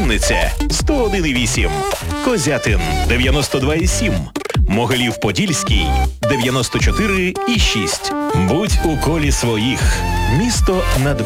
Вінниця 101,8, Козятин 92,7, Могилів-Подільський 94,6. Будь у колі своїх. Місто над